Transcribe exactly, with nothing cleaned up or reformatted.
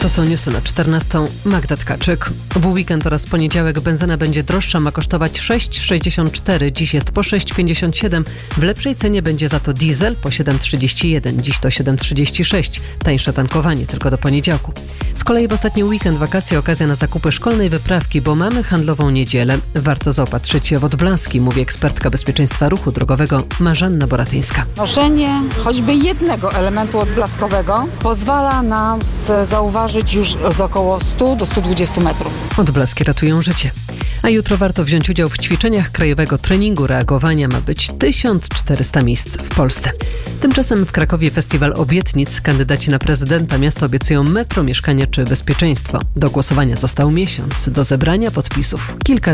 To są newsy na czternastą. Magda Tkaczyk. W weekend oraz poniedziałek benzyna będzie droższa, ma kosztować sześć trzydzieści cztery. Dziś jest po sześć pięćdziesiąt siedem. W lepszej cenie będzie za to diesel po siedem trzydzieści jeden. Dziś to siedem trzydzieści sześć. Tańsze tankowanie tylko do poniedziałku. Z kolei w ostatni weekend wakacje okazja na zakupy szkolnej wyprawki, bo mamy handlową niedzielę. Warto zaopatrzyć się w odblaski, mówi ekspertka bezpieczeństwa ruchu drogowego Marzanna Boratyńska. Noszenie choćby jednego elementu odblaskowego pozwala nam zauważyć już z około stu do stu dwudziestu metrów. Odblaski ratują życie. A jutro warto wziąć udział w ćwiczeniach krajowego treningu reagowania. Ma być tysiąc czterysta miejsc w Polsce. Tymczasem w Krakowie festiwal obietnic. Kandydaci na prezydenta miasta obiecują metro, mieszkania czy bezpieczeństwo. Do głosowania został miesiąc. Do zebrania podpisów kilka